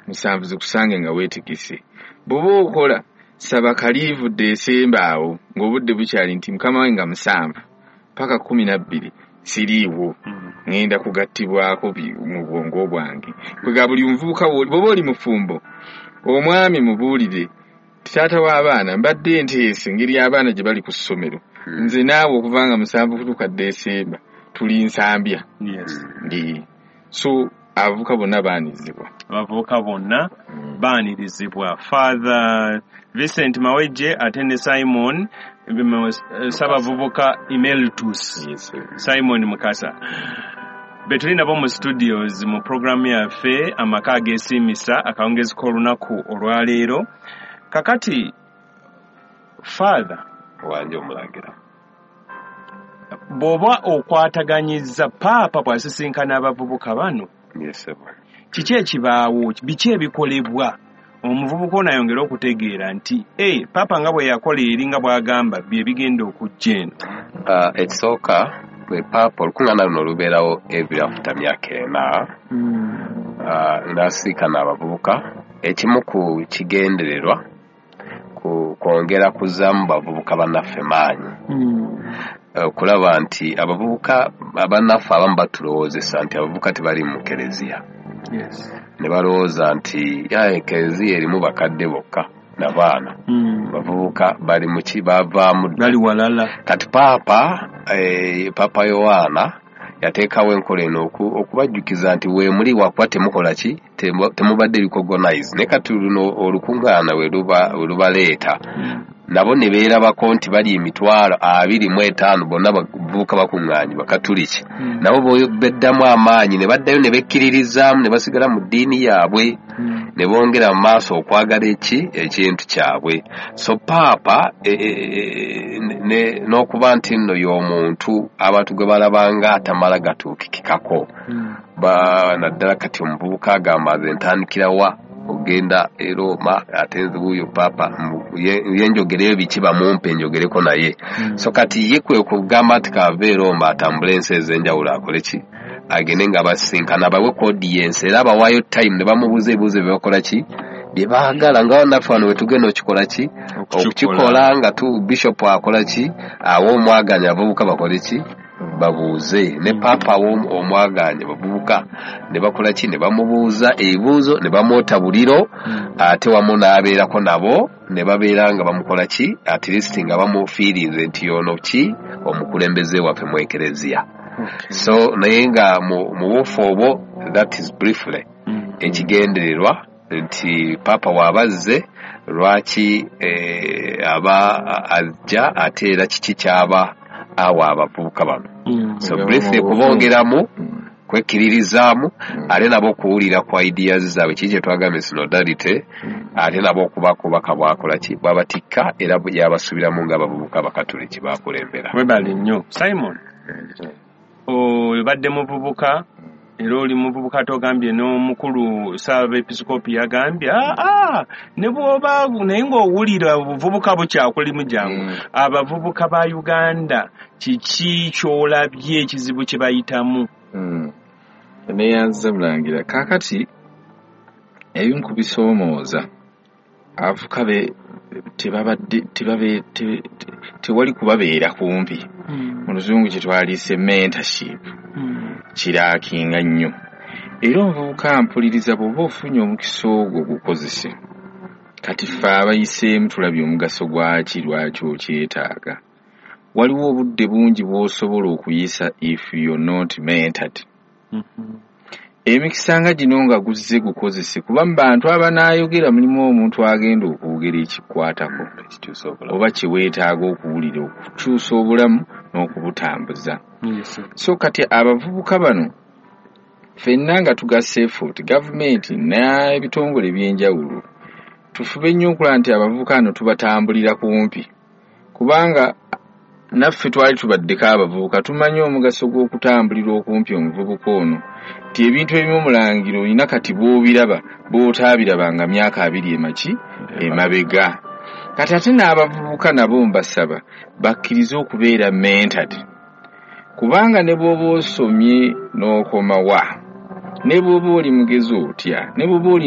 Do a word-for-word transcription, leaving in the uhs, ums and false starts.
musanvu zikusange nga weetikise bw'oba okola saba kaliivu Desemba awo ng'obudde bukyali nti mukama wange nga musanvu paka kumi na bbiri siriiwo ngenda kugattibwako mu bwongo bwange kwega buli muvubuka bw'oba oli mufumbo omwami mubuulire taata w'abaana mbadde nteese ngeri abaana gye bali ku ssomero nze naawe okuvanga musanvu kutuuka Desemba tuli nsambya ndi so abavubuka bonna baanirizibwa abavubuka bonna baanirizibwa. Father Vincent Mawejje ate ne Simon Ssabavubuka Emeritus Simon Mukasa betuli nabo mu studios mu programu yaffe amaka ag'esiimisa akawungezi k'olunaku olwaleero. Kakati Father wanje omulangira bw'oba okwataganyizza paapa bw'asisinkana abavubuka bano kiki ekibaawo biki ebikolebwa omuvubuka ono ayongera okutegeera nti e paapa nga bwe yakola eri nga bw'agamba bye bigenda okujja eno? Ekisooka bwe paapa olukuŋŋaana luno lubeerawo every after myaka ena n'asiikana abavubuka. Ekimu ku kigendererwa kwongera kuzaamu bavubuka bannaffe maanyi okulaba nti abavubuka abannaffe abamu batulowoozesa nti abavubuka tebali mu kereziya ne balowooza nti ekereziya erimu bakadde bokka n'abaana bavubuka bali mu ki bavaamu bali walala. Kati paapa paapa Yowaana yateekawo enkola eno okubajjukiza nti we muli wakuba temukola ki temubadde recognize ne kati luno olukuŋŋaana we lubaleeta nabo ne beerabako nti bali emitwalo abiri mu etaano bonna bavubuka bakuŋŋaanyi bakatuliki nabo beddamu amaanyi ne baddayo ne bekkiririzaamu ne basigala mu ddiini yaabwe ne bongera mu maaso okwagala eki ekintu kyabwe. So paapa n'okuba nti nno y'omuntu abantu gwe balabanga atamala gatuukikikako naddala kati omuvubuka agamba nze ntandikirawa ogenda e Roma ate nzibuuyo paapa yenjogereyo biki bamumpe njogereko naye. So kati ye kwe kugamba nti kaava e Roma atambule ensi ez'enjawulo akole ki agende nga basisinkana bawe kodiyensi era abawaayo time ne bamubuuza ebibuuzo bye bakola ki bye baagala nga naffe wano we tugenda okikola ki okukikola nga tu bishop akola ki awo omwaganya abavubuka bakole ki babuuze ne paapa omwaganya bavubuka ne bakola ki ne bamubuuza ebibuuzo ne bamwota buliro ate wamu n'abeerako nabo ne babeera nga bamukola ki at least nga bamufiirinze nti ono ki omukulembeze waffe mu ekereziya. So naye nga mu buufu obwo that is briefly ekigendererwa nti paapa waabazze lwaki aba ajja ate era kiki kyaba awa abavubuka bano. So briefly kubongeramu kwekkiririzaamu ate nabo okuwulira ku ideas zaabwe kiki kye twagamba synodality ate nabo okubakubaka bwakola ki bwabatikka era yabasubiramu ng'abavubuka bakatuliki bakulembera. Webale nnyo Simon. Obadde muvubuka era oli muvubuka togambye n'omukulu Ssaabeepisikoopi yagambye aa ne bw'oba naye ng'owulira obuvubuka bukyakulimu jangu abavubuka ba Uganda kiki ky'olabye ekizibu kye bayitamu? Neyanza mulangira kaakati ebimu ku bisoomooza abavubuka be tebabadde tebabe tewali kubabeera kumpi mu luzungu kye twaliise mentorship kiraakinga nnyo era omuvubuka mpuliriza bw'oba ofunye omukisa ogwo gukozese kati ffe abayiseemu tulabye omugaso gwaki lwaki okyetaaga waliwo obudde bungi bw'osobola okuyisa if you're not mentored. Emikisa nga gino nga guzze gukozese kuba mu bantu abanaayogera mulimu omuntu agenda okuwogera ekikwatako oba kyeweetaaga okuwulira okukyusa obulamu n'okubutambuza. So kati abavubuka bano ffenna nga tugasa effort gavumenti n'ebitongole by'enjawulo tufube nnyo okulaba nti abavubuka bano tubatambulira kumpi kubanga naffe twali tubaddeko abavubuka tumanyi omugaso gw'okutambulira okumpi omuvubuka ono ti ebintu ebimu mulangiro olina kati bw'obiraba bw'otaabirabanga myaka abiri emaki emabega. Kati ate n'abavubuka nabo mbasaba bakkirize okubeera mentored kubanga ne bw'oba osomye n'okomawa ne bw'oba oli mugezi otya ne bw'oba oli